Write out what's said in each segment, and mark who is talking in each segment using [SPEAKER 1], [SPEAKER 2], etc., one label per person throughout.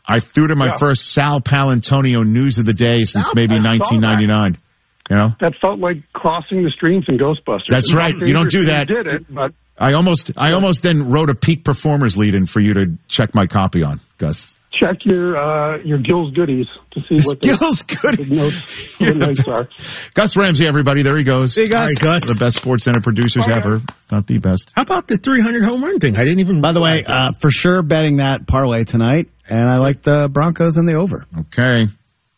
[SPEAKER 1] I threw to my first Sal Palantonio news of the day since maybe 1999. You know?
[SPEAKER 2] That felt like crossing the streams in Ghostbusters.
[SPEAKER 1] That's right. You don't do that.
[SPEAKER 2] You did it, but
[SPEAKER 1] I almost then wrote a peak performers lead in for you to check my copy on, Gus.
[SPEAKER 2] Check your Gil's goodies to see what
[SPEAKER 1] Gil's goodies
[SPEAKER 2] notes are.
[SPEAKER 1] Gus Ramsey, everybody. There he goes.
[SPEAKER 3] Hey, Gus.
[SPEAKER 1] All right, Gus. The best Sports Center producers ever. Not the best.
[SPEAKER 3] How about the 300 home run thing? I didn't even.
[SPEAKER 4] By the way, for sure betting that parlay tonight, and I like the Broncos and the over.
[SPEAKER 1] Okay.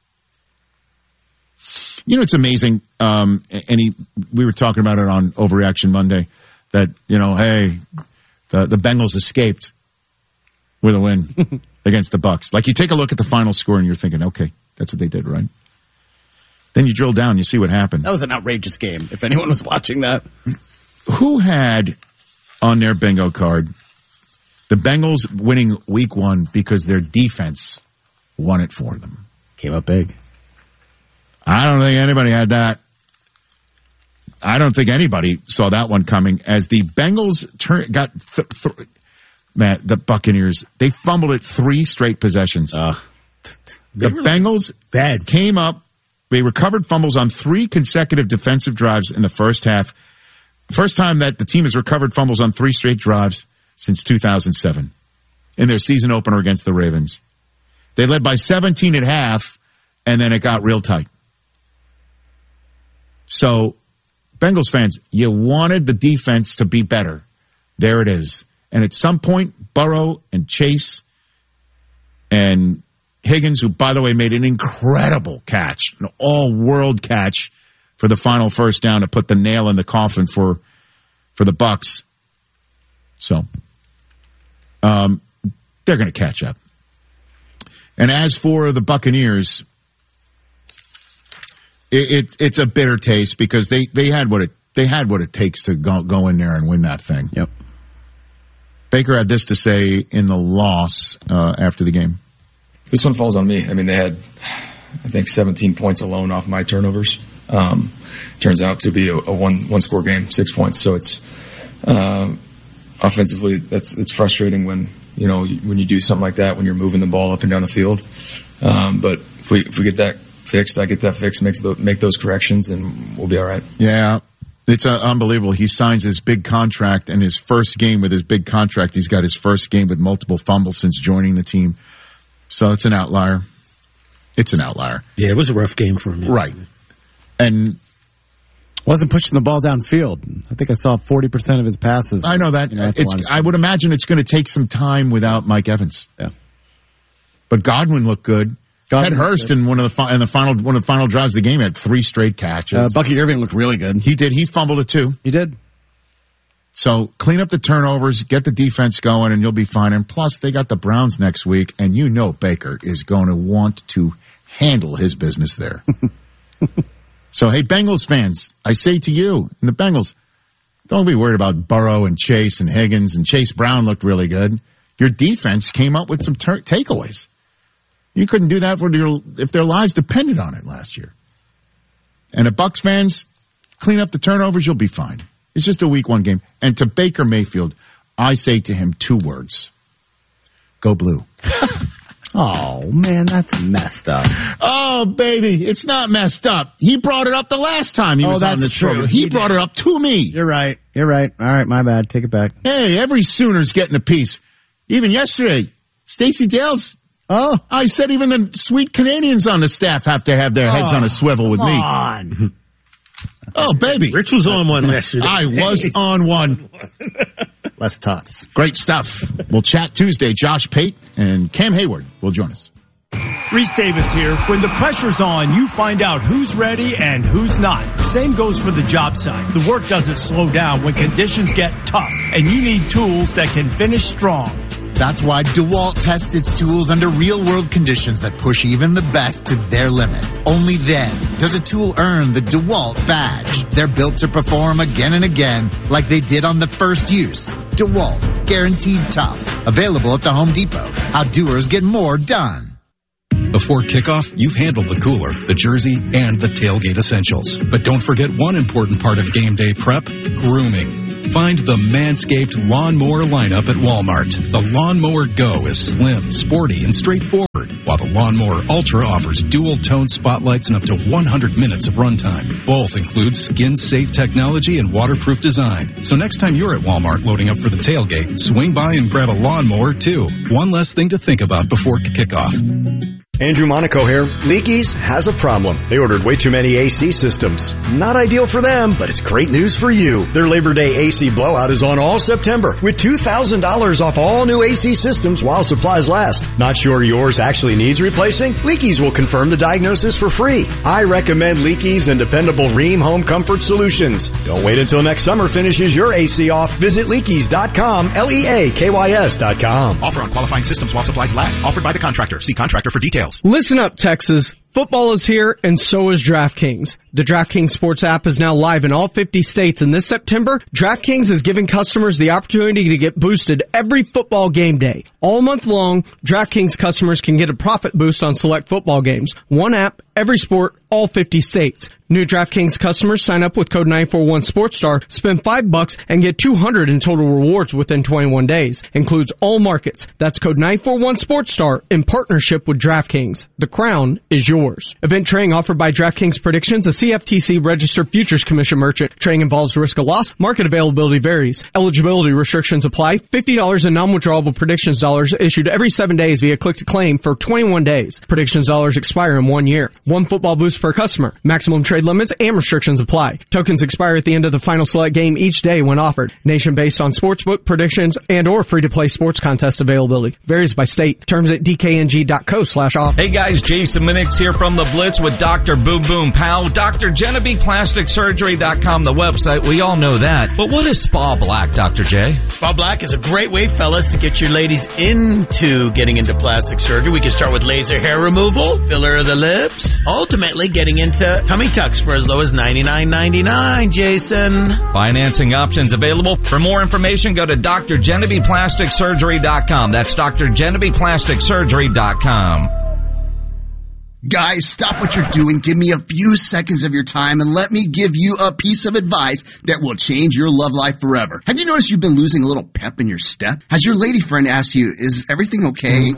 [SPEAKER 1] You know, it's amazing. We were talking about it on Overreaction Monday that, hey, the Bengals escaped with a win against the Bucs. Like, you take a look at the final score and you're thinking, okay, that's what they did, right? Then you drill down, you see what happened.
[SPEAKER 4] That was an outrageous game, if anyone was watching that.
[SPEAKER 1] Who had on their bingo card the Bengals winning week 1 because their defense won it for them?
[SPEAKER 4] Came up big.
[SPEAKER 1] I don't think anybody had that. I don't think anybody saw that one coming as the Bengals the Buccaneers, they fumbled it 3 straight possessions. The Bengals came up, they recovered fumbles on 3 consecutive defensive drives in the first half. First time that the team has recovered fumbles on 3 straight drives since 2007 in their season opener against the Ravens. They led by 17 at half, and then it got real tight. So, Bengals fans, you wanted the defense to be better. There it is. And at some point, Burrow and Chase and Higgins, who, by the way, made an incredible catch, an all-world catch for the final first down to put the nail in the coffin for the Bucs. So, they're going to catch up. And as for the Buccaneers, it's a bitter taste because they had what it takes to go in there and win that thing.
[SPEAKER 4] Yep.
[SPEAKER 1] Baker had this to say in the loss after the game.
[SPEAKER 5] This one falls on me. I mean, they had, I think, 17 points alone off my turnovers. Turns out to be a one-score game, 6 points. So it's offensively, it's frustrating when you do something like that when you're moving the ball up and down the field. But if we get that fixed, I get that fixed, make those corrections, and we'll be all right.
[SPEAKER 1] Yeah. It's unbelievable. He signs his big contract, and his first game with his big contract, he's got his first game with multiple fumbles since joining the team. So it's an outlier. It's an outlier.
[SPEAKER 3] Yeah, it was a rough game for him.
[SPEAKER 1] Right. And
[SPEAKER 4] wasn't pushing the ball downfield. I think I saw 40% of his passes.
[SPEAKER 1] I know that. I would imagine it's going to take some time without Mike Evans.
[SPEAKER 4] Yeah.
[SPEAKER 1] But Godwin looked good. Ted Hurst in one of the final drives of the game had 3 straight catches.
[SPEAKER 4] Bucky Irving looked really good.
[SPEAKER 1] He did. He fumbled it too.
[SPEAKER 4] He did.
[SPEAKER 1] So clean up the turnovers, get the defense going, and you'll be fine. And plus, they got the Browns next week, and Baker is going to want to handle his business there. So, hey, Bengals fans, I say to you and the Bengals, don't be worried about Burrow and Chase and Higgins, and Chase Brown looked really good. Your defense came up with some takeaways. You couldn't do that if their lives depended on it last year. And the Bucs fans, clean up the turnovers, you'll be fine. It's just a week 1 game. And to Baker Mayfield, I say to him 2 words. Go blue.
[SPEAKER 4] Oh, man, that's messed up.
[SPEAKER 1] Oh, baby, it's not messed up. He brought it up the last time he was on this program. He brought it up to me.
[SPEAKER 4] You're right. All right, my bad. Take it back.
[SPEAKER 1] Hey, every Sooner's getting a piece. Even yesterday, Stacey Dale's. Oh, I said even the sweet Canadians on the staff have to have their heads on a swivel with me.
[SPEAKER 4] Come on.
[SPEAKER 1] Oh, baby.
[SPEAKER 3] Rich was on one yesterday.
[SPEAKER 1] I was on one.
[SPEAKER 4] Less tots.
[SPEAKER 1] Great stuff. We'll chat Tuesday. Josh Pate and Cam Hayward will join us.
[SPEAKER 6] Reese Davis here. When the pressure's on, you find out who's ready and who's not. Same goes for the job site. The work doesn't slow down when conditions get tough, and you need tools that can finish strong.
[SPEAKER 7] That's why DeWalt tests its tools under real-world conditions that push even the best to their limit. Only then does a tool earn the DeWalt badge. They're built to perform again and again like they did on the first use. DeWalt, guaranteed tough. Available at the Home Depot. How doers get more done.
[SPEAKER 8] Before kickoff, you've handled the cooler, the jersey, and the tailgate essentials. But don't forget one important part of game day prep, grooming. Find the Manscaped Lawnmower lineup at Walmart. The Lawnmower Go is slim, sporty, and straightforward. The Lawnmower Ultra offers dual-tone spotlights and up to 100 minutes of runtime. Both include skin-safe technology and waterproof design. So next time you're at Walmart loading up for the tailgate, swing by and grab a lawnmower too. One less thing to think about before kickoff.
[SPEAKER 9] Andrew Monaco here. Leakey's has a problem. They ordered way too many AC systems. Not ideal for them, but it's great news for you. Their Labor Day AC blowout is on all September with $2,000 off all new AC systems while supplies last. Not sure yours actually needs replacing? Leakey's will confirm the diagnosis for free. I recommend Leakey's and dependable Rheem Home Comfort Solutions. Don't wait until next summer finishes your AC off. Visit Leakeys.com, LEAKYS.com.
[SPEAKER 10] Offer on qualifying systems while supplies last. Offered by the contractor. See contractor for details.
[SPEAKER 11] Listen up, Texas. Football is here, and so is DraftKings. The DraftKings Sports app is now live in all 50 states, and this September, DraftKings is giving customers the opportunity to get boosted every football game day. All month long, DraftKings customers can get a profit boost on select football games. One app, every sport, all 50 states. New DraftKings customers sign up with code 941SportsStar, spend $5 and get $200 in total rewards within 21 days. Includes all markets. That's code 941SportsStar in partnership with DraftKings. The crown is yours. Event trading offered by DraftKings Predictions, a CFTC registered futures commission merchant. Trading involves risk of loss. Market availability varies. Eligibility restrictions apply. $50 in non-withdrawable predictions dollars issued every 7 days via click to claim for 21 days. Predictions dollars expire in 1 year. One football boost per customer. Maximum trade limits and restrictions apply. Tokens expire at the end of the final select game each day when offered. Nation based on sportsbook predictions and or free-to-play sports contest availability. Varies by state. Terms at dkng.co/offer.
[SPEAKER 12] Hey guys, Jason Minix here from The Blitz with Dr. Boom Boom Pow. Dr. Genevieve Plastic Surgery.com, the website. We all know that. But what is Spa Black, Dr. J?
[SPEAKER 13] Spa Black is a great way, fellas, to get your ladies into getting into plastic surgery. We can start with laser hair removal, filler of the lips, ultimately getting into tummy tucks for as low as $99.99, Jason.
[SPEAKER 12] Financing options available. For more information, go to drgenevievePlasticSurgery.com. That's drgenevievePlasticSurgery.com.
[SPEAKER 14] Guys, stop what you're doing. Give me a few seconds of your time and let me give you a piece of advice that will change your love life forever. Have you noticed you've been losing a little pep in your step? Has your lady friend asked you, is everything okay?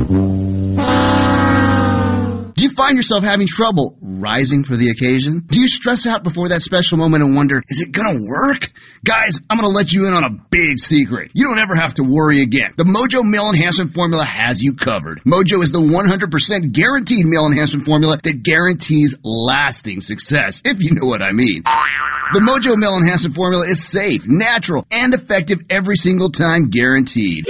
[SPEAKER 14] Do you find yourself having trouble rising for the occasion? Do you stress out before that special moment and wonder, is it gonna work? Guys, I'm gonna let you in on a big secret. You don't ever have to worry again. The Mojo Male Enhancement Formula has you covered. Mojo is the 100% guaranteed male enhancement formula that guarantees lasting success, if you know what I mean. The Mojo Male Enhancement Formula is safe, natural, and effective every single time, guaranteed.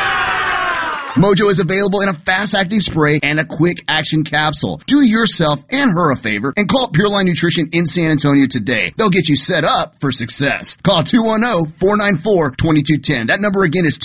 [SPEAKER 14] Mojo is available in a fast-acting spray and a quick-action capsule. Do yourself and her a favor and call Pureline Nutrition in San Antonio today. They'll get you set up for success. Call 210-494-2210. That number again is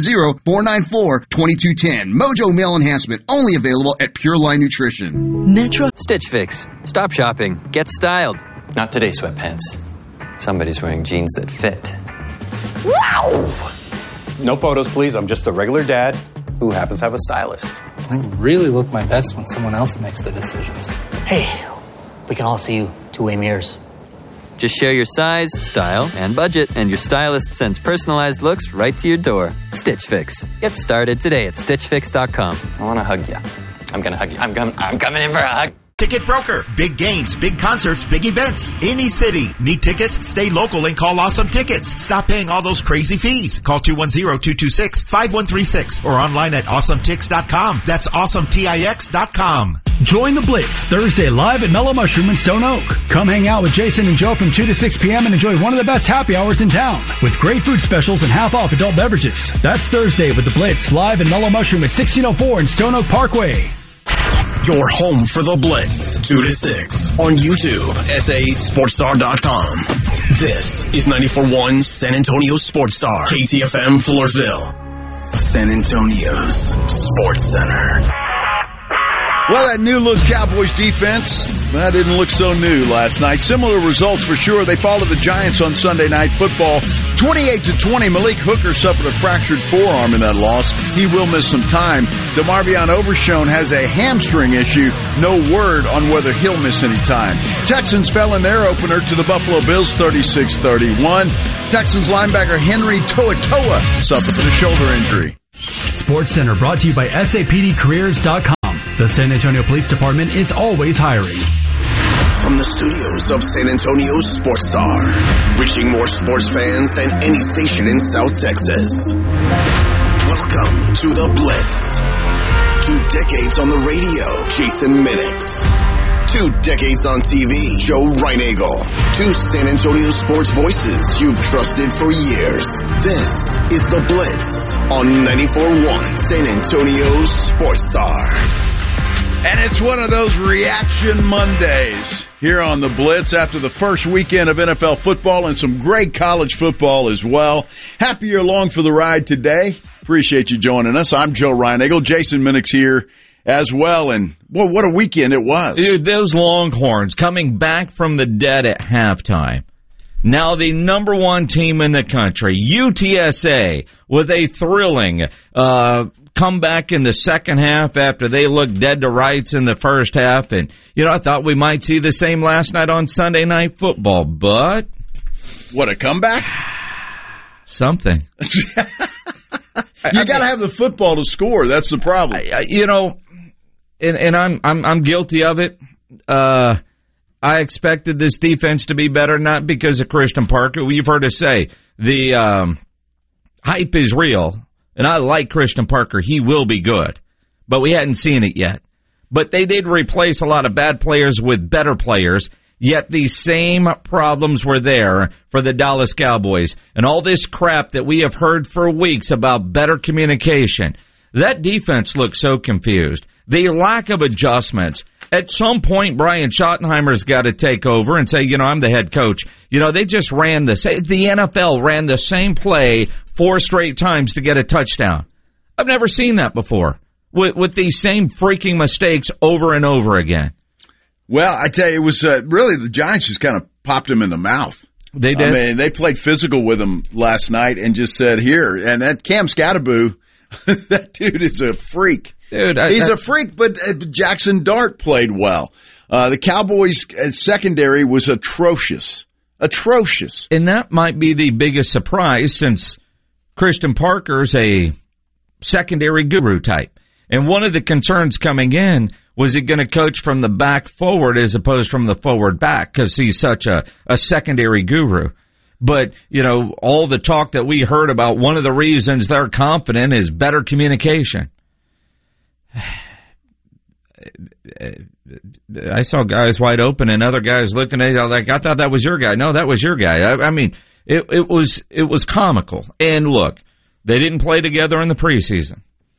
[SPEAKER 14] 210-494-2210. Mojo Male Enhancement, only available at Pureline Nutrition.
[SPEAKER 15] Metro Stitch Fix. Stop shopping. Get styled. Not today, sweatpants. Somebody's wearing jeans that fit.
[SPEAKER 16] Wow! No photos, please. I'm just a regular dad who happens to have a stylist.
[SPEAKER 17] I really look my best when someone else makes the decisions.
[SPEAKER 18] Hey, we can all see you two-way mirrors.
[SPEAKER 15] Just share your size, style, and budget, and your stylist sends personalized looks right to your door. Stitch Fix. Get started today at StitchFix.com.
[SPEAKER 16] I want to hug you. I'm going to hug you. I'm coming in for a hug.
[SPEAKER 10] Ticket Broker. Big games, big concerts, big events. Any city. Need tickets? Stay local and call Awesome Tickets. Stop paying all those crazy fees. Call 210-226-5136 or online at AwesomeTix.com. That's AwesomeTix.com.
[SPEAKER 6] Join the Blitz Thursday live at Mellow Mushroom in Stone Oak. Come hang out with Jason and Joe from 2 to 6 p.m. and enjoy one of the best happy hours in town with great food specials and half-off adult beverages. That's Thursday with the Blitz live at Mellow Mushroom at 1604 in Stone Oak Parkway.
[SPEAKER 19] Your home for the Blitz, 2 to 6 on YouTube, SASportsStar.com. This is 94.1 San Antonio Sports Star, KTFM Floresville, San Antonio's Sports Center.
[SPEAKER 20] Well, that new-look Cowboys defense, that didn't look so new last night. Similar results for sure. They followed the Giants on Sunday Night Football. 28-20, Malik Hooker suffered a fractured forearm in that loss. He will miss some time. DeMarvion Overshown has a hamstring issue. No word on whether he'll miss any time. Texans fell in their opener to the Buffalo Bills 36-31. Texans linebacker Henry To'oTo'o suffered a shoulder injury.
[SPEAKER 6] Sports Center brought to you by SAPDCareers.com. The San Antonio Police Department is always hiring.
[SPEAKER 19] From the studios of San Antonio Sports Star, reaching more sports fans than any station in South Texas. Welcome to The Blitz. 2 decades on the radio, Jason Minix. 2 decades on TV, Joe Reinagle. 2 San Antonio sports voices you've trusted for years. This is The Blitz on 94.1 San Antonio Sports Star.
[SPEAKER 20] And it's one of those reaction Mondays here on The Blitz after the first weekend of NFL football and some great college football as well. Happy you're along for the ride today. Appreciate you joining us. I'm Joe Reinagle. Jason Minix here as well. And, well, what a weekend it was.
[SPEAKER 12] Dude, those Longhorns coming back from the dead at halftime. Now the number 1 team in the country, UTSA, with a thrilling comeback in the second half after they looked dead to rights in the first half. And, I thought we might see the same last night on Sunday Night Football, but...
[SPEAKER 20] What, a comeback?
[SPEAKER 12] Something.
[SPEAKER 20] You got to have the football to score. That's the problem.
[SPEAKER 12] And I'm guilty of it. I expected this defense to be better, not because of Christian Parker. You've heard us say the hype is real, and I like Christian Parker. He will be good, but we hadn't seen it yet. But they did replace a lot of bad players with better players, yet these same problems were there for the Dallas Cowboys. And all this crap that we have heard for weeks about better communication, that defense looked so confused. The lack of adjustments. At some point, Brian Schottenheimer's got to take over and say, I'm the head coach. They just ran the NFL ran the same play 4 straight times to get a touchdown. I've never seen that before with these same freaking mistakes over and over again.
[SPEAKER 20] Well, I tell you, it was really the Giants just kind of popped him in the mouth.
[SPEAKER 12] They did.
[SPEAKER 20] I mean, they played physical with him last night and just said, here. And that Cam Scatterboo, that dude is a freak.
[SPEAKER 12] Dude,
[SPEAKER 20] he's a freak, but Jackson Dart played well. The Cowboys' secondary was atrocious. Atrocious.
[SPEAKER 12] And that might be the biggest surprise since Christian Parker's a secondary guru type. And one of the concerns coming in, was he going to coach from the back forward as opposed from the forward back because he's such a secondary guru? But, all the talk that we heard about one of the reasons they're confident is better communication. I saw guys wide open and other guys looking at it like, I thought that was your guy. No, that was your guy. I mean, it was comical. And look, they didn't play together in the preseason.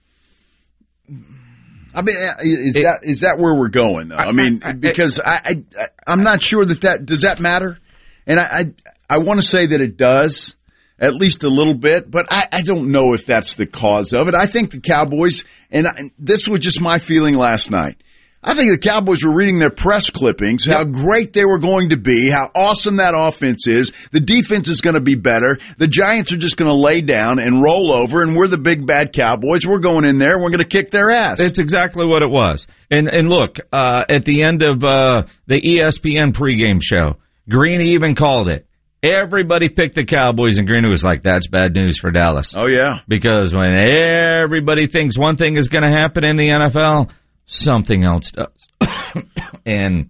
[SPEAKER 20] I mean, is that where we're going though? I mean, because I'm not sure that does that matter? And I want to say that it does, at least a little bit, but I don't know if that's the cause of it. I think the Cowboys, and this was just my feeling last night, I think the Cowboys were reading their press clippings, how great they were going to be, how awesome that offense is. The defense is going to be better. The Giants are just going to lay down and roll over, and we're the big bad Cowboys. We're going in there, and we're going to kick their ass.
[SPEAKER 12] It's exactly what it was. And look, at the end of the ESPN pregame show, Greeny even called it. Everybody picked the Cowboys, and Greeny was like, that's bad news for Dallas.
[SPEAKER 20] Oh, yeah.
[SPEAKER 12] Because when everybody thinks one thing is going to happen in the NFL, something else does. And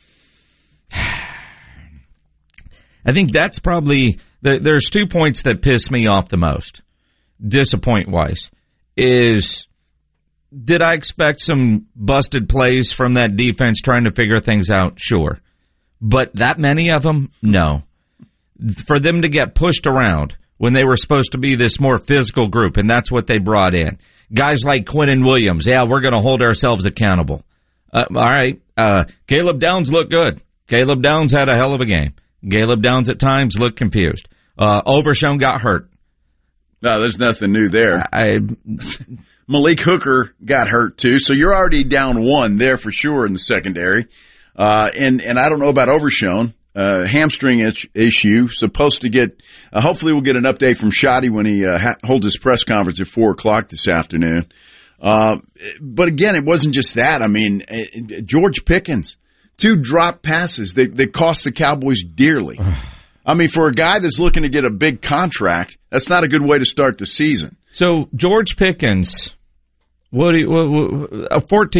[SPEAKER 12] I think that's probably, there's 2 points that piss me off the most, disappoint-wise, is did I expect some busted plays from that defense trying to figure things out? Sure. But that many of them? No. For them to get pushed around when they were supposed to be this more physical group, and that's what they brought in. Guys like Quinnen Williams, we're going to hold ourselves accountable. All right, Caleb Downs looked good. Caleb Downs had a hell of a game. Caleb Downs at times looked confused. Overshown got hurt.
[SPEAKER 20] No, there's nothing new there. Malik Hooker got hurt too, so you're already down 1 there for sure in the secondary. And I don't know about Overshown. Hamstring issue, supposed to get, hopefully we'll get an update from Shotty when he holds his press conference at 4:00 this afternoon. But again, it wasn't just that. I mean, George Pickens, 2 drop passes that cost the Cowboys dearly. I mean, for a guy that's looking to get a big contract, that's not a good way to start the season.
[SPEAKER 12] So George Pickens, a 14